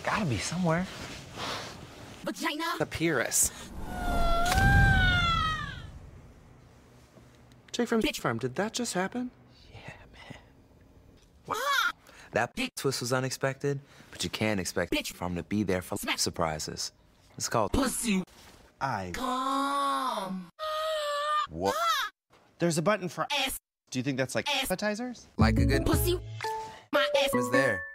Gotta be somewhere. Vagina. Papyrus. Jake from Bitch Farm, did that just happen? Yeah, man. That twist was unexpected, but you can't expect Bitch Farm to be there for surprises. It's called Pussy. Come. What? There's a button for Ass. Do you think that's like appetizers? like a good Pussy. My ass was there.